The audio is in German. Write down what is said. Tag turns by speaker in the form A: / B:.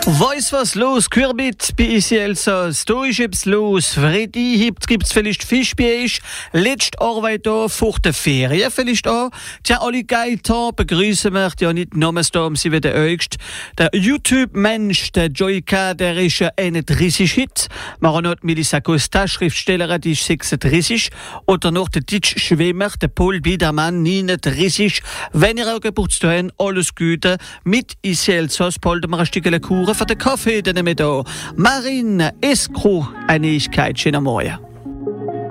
A: Weiß was los, Kürbit bei uns Elsass. Da ist etwas los. Freitag gibt's vielleicht Fisch bei euch. Letzte Arbeit da, vor der Ferien vielleicht auch. Tja, alle Geiter begrüßen wir ja nicht nur da, sie wieder äugst. Der YouTube-Mensch, der Joyka, der ist ja 31 Hit. Maronot Melissa Costa, Schriftstellerin, die ist 36. Oder noch der Ditsch-Schwimmer, der Paul Biedermann, 39. Wenn ihr auch Geburtstag habt, alles Gute. Mit uns Elsass, polden wir ein Stückchen Kuchen für den Kaffee, den wir da. Marine Escrow, eine Ewigkeit, schönen Morgen.